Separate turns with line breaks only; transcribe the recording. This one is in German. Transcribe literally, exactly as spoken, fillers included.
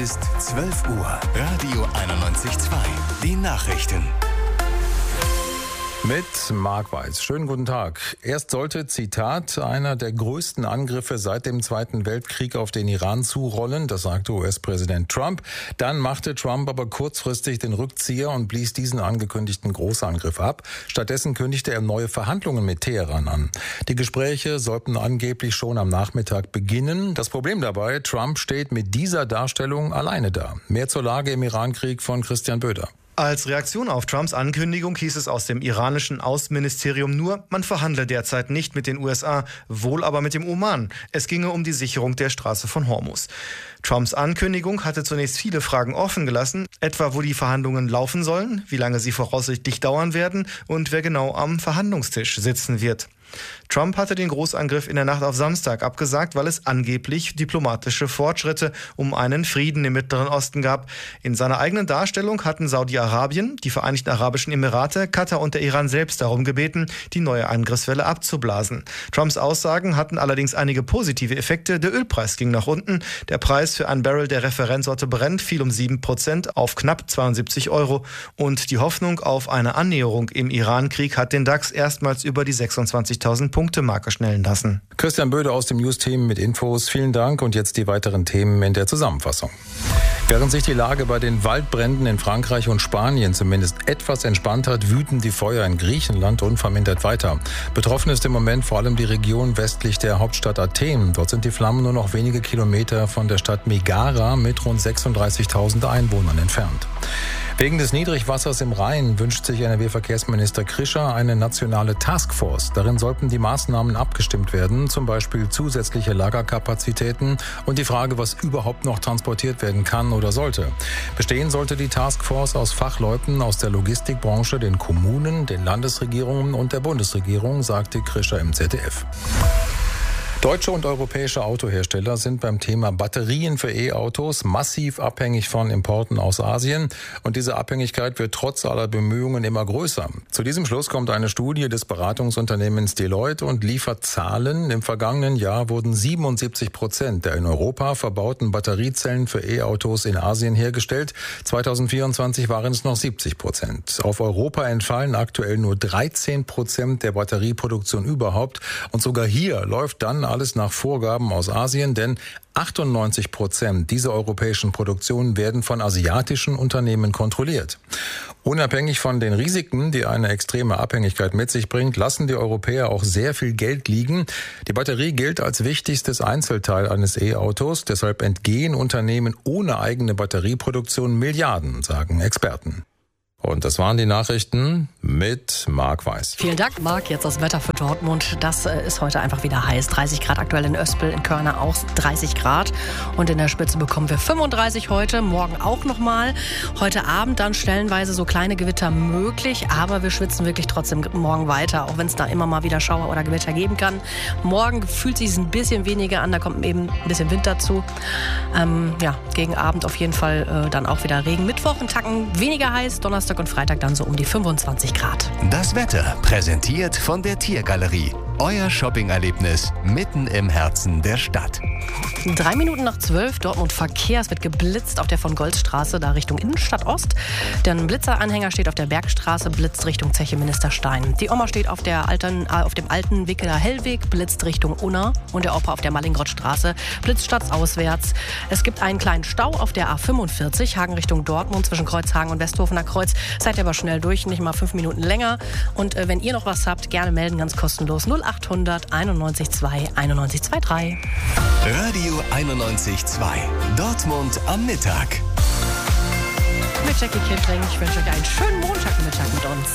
Ist zwölf Uhr. Radio einundneunzig Komma zwei. Die Nachrichten.
Mit Marc Weiß. Schönen guten Tag. Erst sollte, Zitat, einer der größten Angriffe seit dem Zweiten Weltkrieg auf den Iran zurollen, das sagte U S-Präsident Trump. Dann machte Trump aber kurzfristig den Rückzieher und blies diesen angekündigten Großangriff ab. Stattdessen kündigte er neue Verhandlungen mit Teheran an. Die Gespräche sollten angeblich schon am Nachmittag beginnen. Das Problem dabei, Trump steht mit dieser Darstellung alleine da. Mehr zur Lage im Irankrieg von Christian Böder.
Als Reaktion auf Trumps Ankündigung hieß es aus dem iranischen Außenministerium nur, man verhandle derzeit nicht mit den U S A, wohl aber mit dem Oman. Es ginge um die Sicherung der Straße von Hormuz. Trumps Ankündigung hatte zunächst viele Fragen offen gelassen, etwa wo die Verhandlungen laufen sollen, wie lange sie voraussichtlich dauern werden und wer genau am Verhandlungstisch sitzen wird. Trump hatte den Großangriff in der Nacht auf Samstag abgesagt, weil es angeblich diplomatische Fortschritte um einen Frieden im Mittleren Osten gab. In seiner eigenen Darstellung hatten Saudi-Arabien, die Vereinigten Arabischen Emirate, Katar und der Iran selbst darum gebeten, die neue Angriffswelle abzublasen. Trumps Aussagen hatten allerdings einige positive Effekte. Der Ölpreis ging nach unten. Der Preis für ein Barrel der Referenzsorte Brent fiel um sieben Prozent auf knapp zweiundsiebzig Euro. Und die Hoffnung auf eine Annäherung im Iran-Krieg hat den DAX erstmals über die sechsundzwanzigtausend Punkte Marke schnellen lassen.
Christian Böder aus dem News-Team mit Infos. Vielen Dank und jetzt die weiteren Themen in der Zusammenfassung. Während sich die Lage bei den Waldbränden in Frankreich und Spanien zumindest etwas entspannt hat, wüten die Feuer in Griechenland unvermindert weiter. Betroffen ist im Moment vor allem die Region westlich der Hauptstadt Athen. Dort sind die Flammen nur noch wenige Kilometer von der Stadt Megara mit rund sechsunddreißigtausend Einwohnern entfernt. Wegen des Niedrigwassers im Rhein wünscht sich N R W-Verkehrsminister Krischer eine nationale Taskforce. Darin sollten die Maßnahmen abgestimmt werden, zum Beispiel zusätzliche Lagerkapazitäten und die Frage, was überhaupt noch transportiert werden kann oder sollte. Bestehen sollte die Taskforce aus Fachleuten aus der Logistikbranche, den Kommunen, den Landesregierungen und der Bundesregierung, sagte Krischer im Z D F. Deutsche und europäische Autohersteller sind beim Thema Batterien für E-Autos massiv abhängig von Importen aus Asien. Und diese Abhängigkeit wird trotz aller Bemühungen immer größer. Zu diesem Schluss kommt eine Studie des Beratungsunternehmens Deloitte und liefert Zahlen. Im vergangenen Jahr wurden siebenundsiebzig Prozent der in Europa verbauten Batteriezellen für E-Autos in Asien hergestellt. zweitausendvierundzwanzig waren es noch siebzig Prozent. Auf Europa entfallen aktuell nur dreizehn Prozent der Batterieproduktion überhaupt. Und sogar hier läuft dann alles nach Vorgaben aus Asien, denn achtundneunzig Prozent dieser europäischen Produktionen werden von asiatischen Unternehmen kontrolliert. Unabhängig von den Risiken, die eine extreme Abhängigkeit mit sich bringt, lassen die Europäer auch sehr viel Geld liegen. Die Batterie gilt als wichtigstes Einzelteil eines E-Autos, deshalb entgehen Unternehmen ohne eigene Batterieproduktion Milliarden, sagen Experten. Und das waren die Nachrichten mit Marc Weiß.
Vielen Dank, Marc. Jetzt das Wetter für Dortmund. Das ist heute einfach wieder heiß. dreißig Grad aktuell in Öspel, in Körner auch dreißig Grad. Und in der Spitze bekommen wir fünfunddreißig heute, morgen auch nochmal. Heute Abend dann stellenweise so kleine Gewitter möglich, aber wir schwitzen wirklich trotzdem morgen weiter, auch wenn es da immer mal wieder Schauer oder Gewitter geben kann. Morgen fühlt sich es ein bisschen weniger an, da kommt eben ein bisschen Wind dazu. Ähm, ja, gegen Abend auf jeden Fall äh, dann auch wieder Regen. Mittwoch ein Tacken weniger heiß, Donnerstag und Freitag dann so um die fünfundzwanzig Grad.
Das Wetter präsentiert von der Tiergalerie. Euer Shopping-Erlebnis mitten im Herzen der Stadt.
Drei Minuten nach zwölf, Dortmund Verkehr. Es wird geblitzt auf der von Goldstraße, da Richtung Innenstadt Ost. Der Blitzeranhänger steht auf der Bergstraße, blitzt Richtung Zeche Ministerstein. Die Oma steht auf, der alten, äh, auf dem alten Wickeler Hellweg, blitzt Richtung Unna. Und der Opa auf der Mallingrottstraße, blitzt stadtauswärts. Es gibt einen kleinen Stau auf der A fünfundvierzig, Hagen Richtung Dortmund, zwischen Kreuzhagen und Westhofener Kreuz. Seid ihr aber schnell durch, nicht mal fünf Minuten länger. Und äh, wenn ihr noch was habt, gerne melden, ganz kostenlos. null achthundert einundneunzig zwei einundneunzig drei.
Radio einundneunzig Komma zwei. Dortmund am Mittag.
Mit Jackie Kindring. Ich wünsche euch einen schönen Montagmittag mit uns.